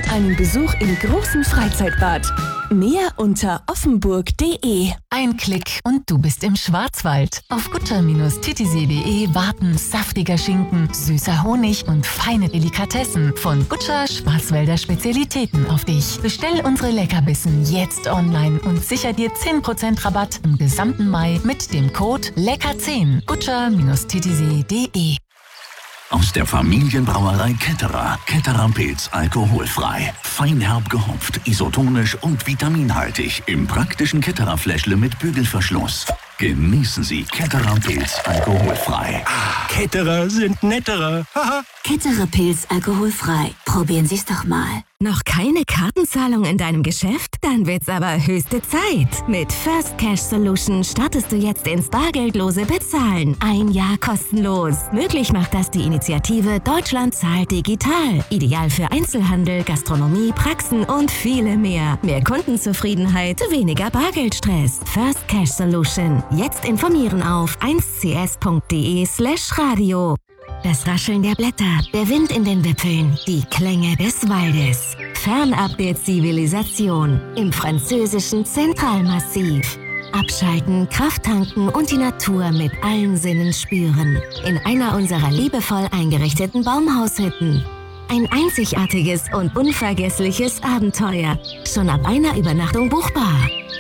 einen Besuch im großen Freizeitbad. Mehr unter offenburg.de. Ein Klick und du bist im Schwarzwald. Auf gutscher-titisee.de warten saftiger Schinken, süßer Honig und feine Delikatessen von Gutscher Schwarzwälder Spezialitäten auf dich. Bestell unsere Leckerbissen jetzt online und sicher dir 10% Rabatt im gesamten Mai mit dem Code LECKER10. Gutscher-titisee.de. Aus der Familienbrauerei Ketterer. Ketterer Pilz alkoholfrei. Feinherb gehopft, isotonisch und vitaminhaltig. Im praktischen Ketterer Fläschle mit Bügelverschluss. Genießen Sie Ketterer Pilz alkoholfrei. Ketterer sind netterer. Ketterer Pilz alkoholfrei. Probieren Sie es doch mal. Noch keine Kartenzahlung in deinem Geschäft? Dann wird's aber höchste Zeit. Mit First Cash Solution startest du jetzt ins bargeldlose Bezahlen. 1 Jahr kostenlos. Möglich macht das die Initiative Deutschland zahlt digital. Ideal für Einzelhandel, Gastronomie, Praxen und viele mehr. Mehr Kundenzufriedenheit, weniger Bargeldstress. First Cash Solution. Jetzt informieren auf 1cs.de/radio. Das Rascheln der Blätter, der Wind in den Wipfeln, die Klänge des Waldes. Fernab der Zivilisation im französischen Zentralmassiv. Abschalten, Kraft tanken und die Natur mit allen Sinnen spüren. In einer unserer liebevoll eingerichteten Baumhaushütten. Ein einzigartiges und unvergessliches Abenteuer. Schon ab einer Übernachtung buchbar.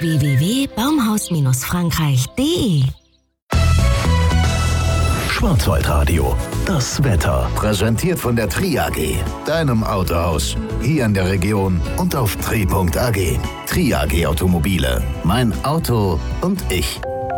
www.baumhaus-frankreich.de. Schwarzwaldradio. Das Wetter. Präsentiert von der Tri AG, deinem Autohaus. Hier in der Region und auf tri.ag. Tri AG Automobile. Mein Auto und ich.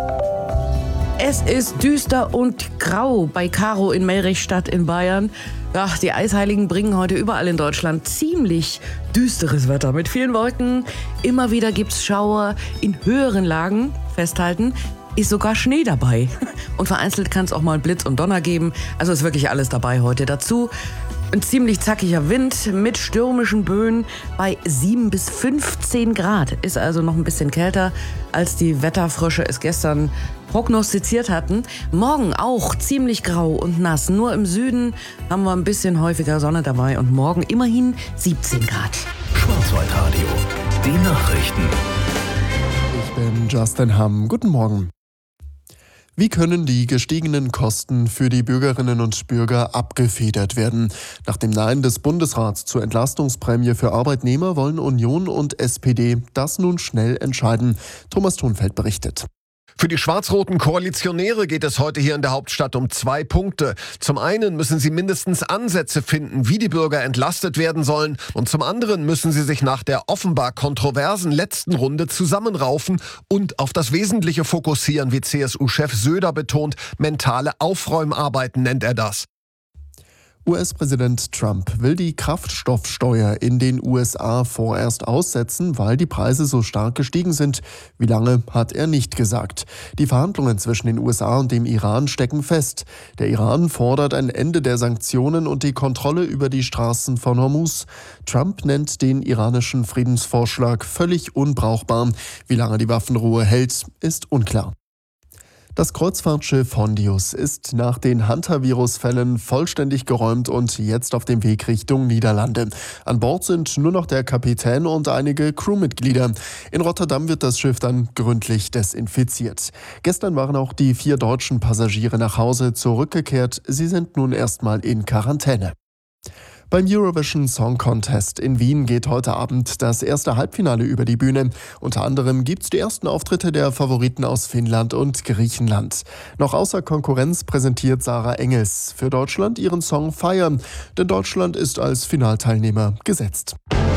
Es ist düster und grau bei Caro in Melrichstadt in Bayern. Ja, die Eisheiligen bringen heute überall in Deutschland ziemlich düsteres Wetter mit vielen Wolken. Immer wieder gibt's Schauer in höheren Lagen. Festhalten, ist sogar Schnee dabei. Und vereinzelt kann es auch mal Blitz und Donner geben. Also ist wirklich alles dabei heute. Dazu ein ziemlich zackiger Wind mit stürmischen Böen bei 7 bis 15 Grad. Ist also noch ein bisschen kälter, als die Wetterfrösche es gestern prognostiziert hatten. Morgen auch ziemlich grau und nass. Nur im Süden haben wir ein bisschen häufiger Sonne dabei. Und morgen immerhin 17 Grad. Schwarzwaldradio. Die Nachrichten. Ich bin Justin Hamm. Guten Morgen. Wie können die gestiegenen Kosten für die Bürgerinnen und Bürger abgefedert werden? Nach dem Nein des Bundesrats zur Entlastungsprämie für Arbeitnehmer wollen Union und SPD das nun schnell entscheiden. Thomas Thunfeld berichtet. Für die schwarz-roten Koalitionäre geht es heute hier in der Hauptstadt um 2 Punkte. Zum einen müssen sie mindestens Ansätze finden, wie die Bürger entlastet werden sollen. Und zum anderen müssen sie sich nach der offenbar kontroversen letzten Runde zusammenraufen und auf das Wesentliche fokussieren, wie CSU-Chef Söder betont. Mentale Aufräumarbeiten nennt er das. US-Präsident Trump will die Kraftstoffsteuer in den USA vorerst aussetzen, weil die Preise so stark gestiegen sind. Wie lange, hat er nicht gesagt. Die Verhandlungen zwischen den USA und dem Iran stecken fest. Der Iran fordert ein Ende der Sanktionen und die Kontrolle über die Straßen von Hormuz. Trump nennt den iranischen Friedensvorschlag völlig unbrauchbar. Wie lange die Waffenruhe hält, ist unklar. Das Kreuzfahrtschiff Hondius ist nach den Hantavirus-Fällen vollständig geräumt und jetzt auf dem Weg Richtung Niederlande. An Bord sind nur noch der Kapitän und einige Crewmitglieder. In Rotterdam wird das Schiff dann gründlich desinfiziert. Gestern waren auch die 4 deutschen Passagiere nach Hause zurückgekehrt. Sie sind nun erstmal in Quarantäne. Beim Eurovision Song Contest in Wien geht heute Abend das erste Halbfinale über die Bühne. Unter anderem gibt's die ersten Auftritte der Favoriten aus Finnland und Griechenland. Noch außer Konkurrenz präsentiert Sarah Engels für Deutschland ihren Song Fire, denn Deutschland ist als Finalteilnehmer gesetzt.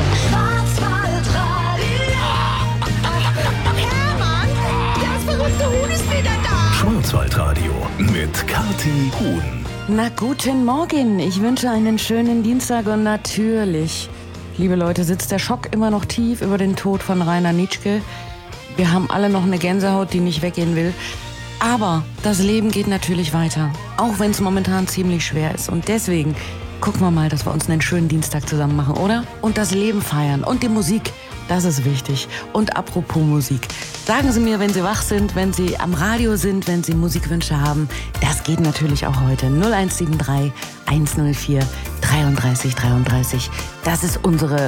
Schwarzwaldradio mit Kathi Huhn. Na, guten Morgen. Ich wünsche einen schönen Dienstag und natürlich, liebe Leute, sitzt der Schock immer noch tief über den Tod von Rainer Nitschke. Wir haben alle noch eine Gänsehaut, die nicht weggehen will. Aber das Leben geht natürlich weiter, auch wenn es momentan ziemlich schwer ist. Und deswegen gucken wir mal, dass wir uns einen schönen Dienstag zusammen machen, oder? Und das Leben feiern und die Musik. Das ist wichtig. Und apropos Musik. Sagen Sie mir, wenn Sie wach sind, wenn Sie am Radio sind, wenn Sie Musikwünsche haben. Das geht natürlich auch heute. 0173 104 33 33. Das ist unsere